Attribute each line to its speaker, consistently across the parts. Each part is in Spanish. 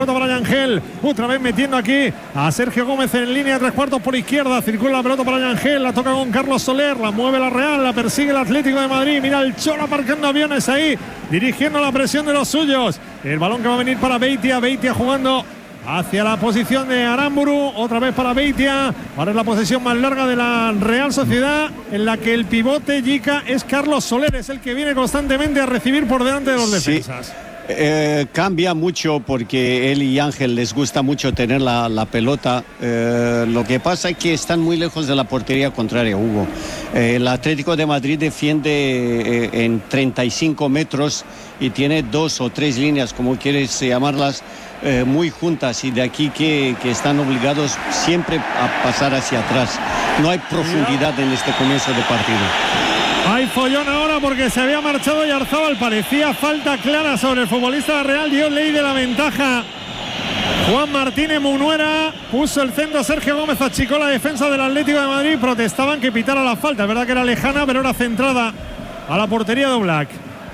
Speaker 1: Para Yangel, otra vez metiendo aquí a Sergio Gómez en línea de 3/4 por izquierda, circula la pelota para Yangel, la toca con Carlos Soler, la mueve la Real, la persigue el Atlético de Madrid, mira el Cholo aparcando aviones ahí, dirigiendo la presión de los suyos, el balón que va a venir para Beitia jugando hacia la posición de Aramburu, otra vez para Beitia, ahora es la posesión más larga de la Real Sociedad, en la que el pivote Yica es Carlos Soler, es el que viene constantemente a recibir por delante de los defensas.
Speaker 2: Cambia mucho porque él y Ángel les gusta mucho tener la pelota. Lo que pasa es que están muy lejos de la portería contraria, Hugo. El Atlético de Madrid defiende en 35 metros y tiene 2 o 3 líneas, como quieres llamarlas, muy juntas, y de aquí que están obligados siempre a pasar hacia atrás. No hay profundidad en este comienzo de partido.
Speaker 1: Hay follón ahora porque se había marchado Yarzábal. Parecía falta clara sobre el futbolista Real. Dio ley de la ventaja Juan Martínez Munuera. Puso el centro Sergio Gómez, achicó la defensa del Atlético de Madrid. Protestaban que pitara la falta. Es verdad que era lejana, pero era centrada a la portería de Oblak.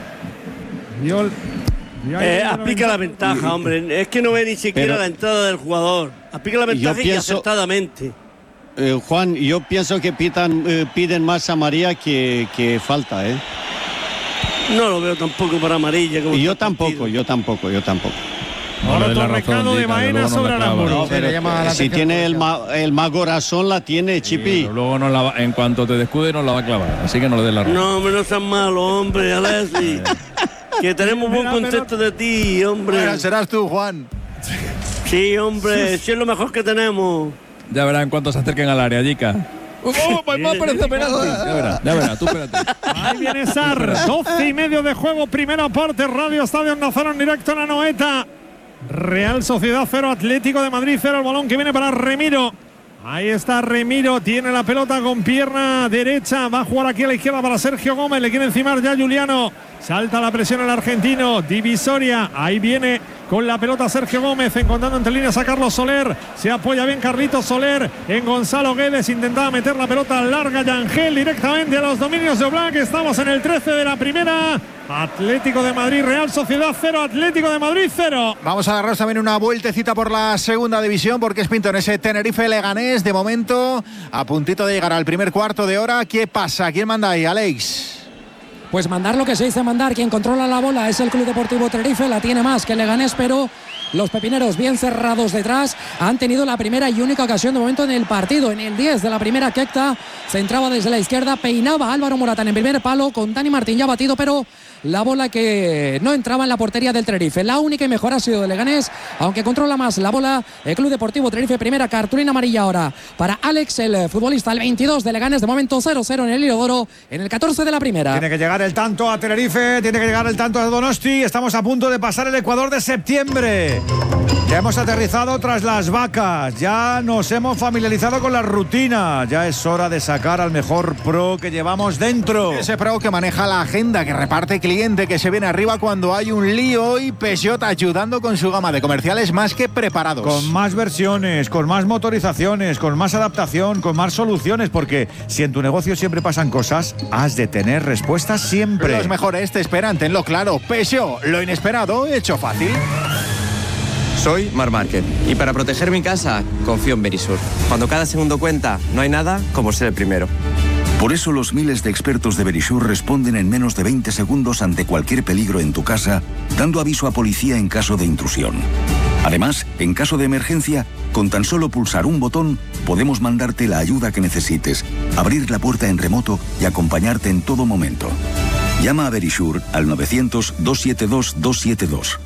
Speaker 3: Aplica la ventaja, hombre. Es que no ve ni siquiera la entrada del jugador. Aplica la ventaja y acertadamente.
Speaker 2: Juan, yo pienso que piden más amarilla que falta, ¿eh?
Speaker 3: No lo veo tampoco para amarilla. Como
Speaker 2: yo tampoco.
Speaker 1: Ahora Torrecado de Baena sobre Aramburu.
Speaker 2: Si tiene el mago razón, la tiene Chipi.
Speaker 4: Sí, luego en cuanto te descuide nos la va a clavar, así que no le des la razón.
Speaker 3: No, hombre, no seas malo, hombre, Alessi. Que tenemos buen concepto de ti, hombre.
Speaker 5: Bueno, serás tú, Juan.
Speaker 3: Sí, hombre, sí es lo mejor que tenemos.
Speaker 4: Ya verás en cuanto se acerquen al área, Yica. Ya verás, tú espérate.
Speaker 1: Ahí viene Sar, 12:30 de juego, primera parte, Radio Estadio Nazario en directo en la Noeta. Real Sociedad 0, Atlético de Madrid 0, el balón que viene para Remiro. Ahí está Remiro, tiene la pelota con pierna derecha, va a jugar aquí a la izquierda para Sergio Gómez, le quiere encimar ya Juliano. Salta la presión el argentino, divisoria, ahí viene con la pelota Sergio Gómez, encontrando entre líneas a Carlos Soler, se apoya bien Carlitos Soler en Gonzalo Guedes, intentaba meter la pelota larga Yangel directamente a los dominios de Oblak. Estamos en el 13 de la primera. Atlético de Madrid, Real Sociedad 0, Atlético de Madrid 0.
Speaker 5: Vamos a agarrar también una vueltecita por la segunda división, porque es pinto en ese Tenerife Leganés, de momento a puntito de llegar al primer cuarto de hora. ¿Qué pasa? ¿Quién manda ahí, Alex?
Speaker 6: Pues mandar lo que se dice mandar. Quien controla la bola es el Club Deportivo Tenerife, la tiene más que el Leganés, pero los pepineros bien cerrados detrás han tenido la primera y única ocasión de momento en el partido. En el 10 de la primera, Kekta se entraba desde la izquierda, peinaba a Álvaro Morata en el primer palo, con Dani Martín ya batido, pero la bola que no entraba en la portería del Tenerife. La única y mejor ha sido de Leganés, aunque controla más la bola el Club Deportivo Tenerife. Primera cartulina amarilla ahora para Alex, el futbolista, el 22 de Leganés. De momento 0-0 en el hilo de oro en el 14 de la primera.
Speaker 7: Tiene que llegar el tanto a Tenerife, tiene que llegar el tanto a Donosti. Estamos a punto de pasar el Ecuador de septiembre. Ya hemos aterrizado tras las vacas, ya nos hemos familiarizado con la rutina. Ya es hora de sacar al mejor pro que llevamos dentro.
Speaker 5: Ese pro que maneja la agenda, que reparte cliente, que se viene arriba cuando hay un lío, y Peugeot ayudando con su gama de comerciales más que preparados.
Speaker 7: Con más versiones, con más motorizaciones, con más adaptación, con más soluciones, porque si en tu negocio siempre pasan cosas, has de tener respuestas siempre.
Speaker 5: Los mejores te esperan, tenlo claro. Peugeot, lo inesperado hecho fácil.
Speaker 8: Soy Marc Márquez y para proteger mi casa confío en Verisur. Cuando cada segundo cuenta, no hay nada como ser el primero.
Speaker 9: Por eso los miles de expertos de Verisur responden en menos de 20 segundos ante cualquier peligro en tu casa, dando aviso a policía en caso de intrusión. Además, en caso de emergencia, con tan solo pulsar un botón, podemos mandarte la ayuda que necesites, abrir la puerta en remoto y acompañarte en todo momento. Llama a Verisur al 900-272-272.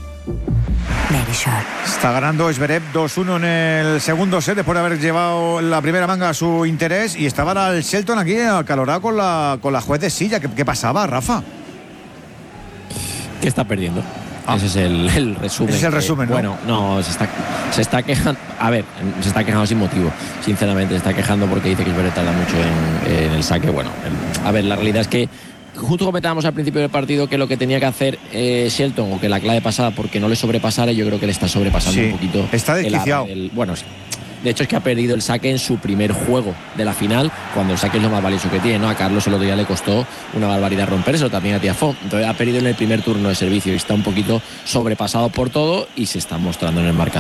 Speaker 7: Está ganando Zverev 2-1 en el segundo set, después de haber llevado la primera manga a su interés, y estaba el Shelton aquí acalorado con la juez de silla. ¿Qué pasaba, Rafa?
Speaker 10: Que está perdiendo. Ese es el resumen.
Speaker 7: Ese es el resumen, ¿no?
Speaker 10: Bueno, no, se está quejando. A ver, se está quejando sin motivo. Sinceramente, se está quejando porque dice que Zverev tarda mucho en el saque. Bueno, a ver, la realidad es que justo comentábamos al principio del partido que lo que tenía que hacer Shelton, o que la clave pasada porque no le sobrepasara, yo creo que le está sobrepasando un poquito.
Speaker 7: Está desquiciado.
Speaker 10: Bueno, De hecho, es que ha perdido el saque en su primer juego de la final, cuando el saque es lo más valioso que tiene, ¿no? A Carlos el otro día le costó una barbaridad romperse, también a Tiafoe. Entonces ha perdido en el primer turno de servicio y está un poquito sobrepasado por todo y se está mostrando en el marcador.